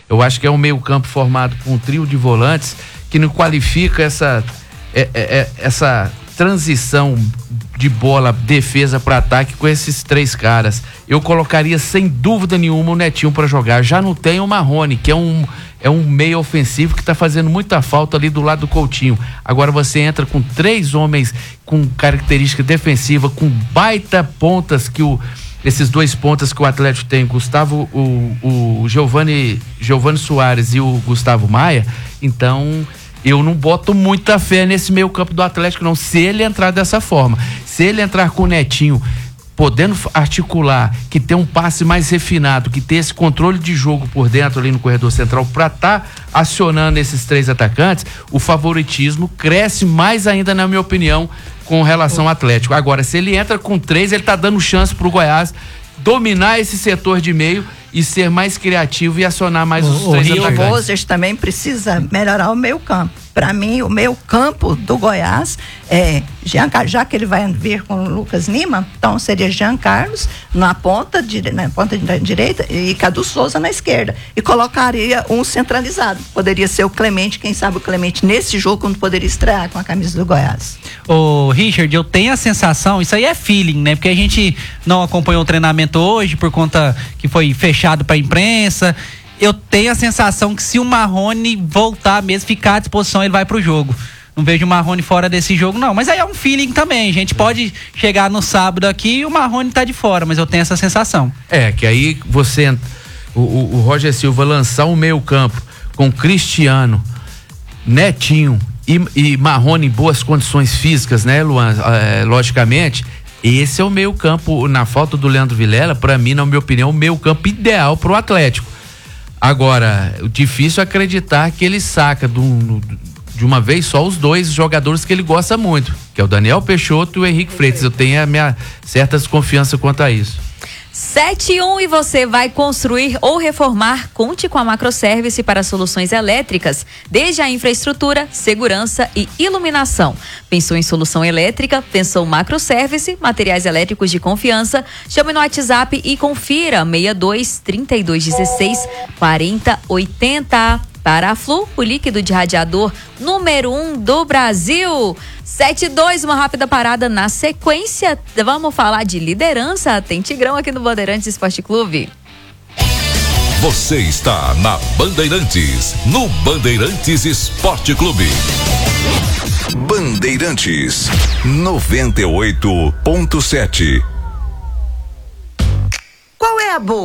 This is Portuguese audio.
Eu acho que é um meio-campo formado por um trio de volantes que não qualifica essa transição de bola, defesa para ataque com esses três caras. Eu colocaria sem dúvida nenhuma o Netinho para jogar. Já não tem o Marrone, que é um meio ofensivo que tá fazendo muita falta ali do lado do Coutinho. Agora você entra com três homens com característica defensiva, com baita pontas esses dois pontas que o Atlético tem, Gustavo, o Giovani Soares e o Gustavo Maia. Então eu não boto muita fé nesse meio campo do Atlético não, se ele entrar dessa forma. Se ele entrar com o Netinho podendo articular, que tem um passe mais refinado, que tem esse controle de jogo por dentro ali no corredor central para estar acionando esses três atacantes, o favoritismo cresce mais ainda, na minha opinião, com relação ao Atlético. Agora, se ele entra com três, ele tá dando chance pro Goiás dominar esse setor de meio e ser mais criativo e acionar mais os três atacantes. O Rosas também precisa melhorar o meio campo. Para mim, o meio campo do Goiás já que ele vai vir com o Lucas Lima, então seria Jean Carlos na ponta direita e Cadu Souza na esquerda. E colocaria um centralizado. Poderia ser o Clemente, quem sabe o Clemente nesse jogo quando poderia estrear com a camisa do Goiás. Ô, Richard, eu tenho a sensação, isso aí é feeling, né? Porque a gente não acompanhou o treinamento hoje por conta que foi fechado para a imprensa. Eu tenho a sensação que se o Marrone voltar mesmo, ficar à disposição, ele vai pro jogo. Não vejo o Marrone fora desse jogo, não. Mas aí é um feeling também. A gente pode chegar no sábado aqui e o Marrone tá de fora, mas eu tenho essa sensação. Que aí o Roger Silva lançar um meio campo com Cristiano, Netinho e Marrone em boas condições físicas, né, Luan? Logicamente, esse é o meio campo, na falta do Leandro Vilela, para mim, na minha opinião, o meio campo ideal pro Atlético. Agora, difícil acreditar que ele saca de uma vez só os dois jogadores que ele gosta muito, que é o Daniel Peixoto e o Henrique Freitas. Eu tenho a minha certa desconfiança quanto a isso. 7-1 e você vai construir ou reformar? Conte com a Macroservice para soluções elétricas, desde a infraestrutura, segurança e iluminação. Pensou em solução elétrica? Pensou Macroservice, materiais elétricos de confiança. Chame no WhatsApp e confira 62 32 16 40 80. Paraflu, o líquido de radiador número 1 do Brasil. 7-2, uma rápida parada na sequência. Vamos falar de liderança. Tem Tigrão aqui no Bandeirantes Esporte Clube. Você está na Bandeirantes, no Bandeirantes Esporte Clube. Bandeirantes 98.7. Qual é a boa?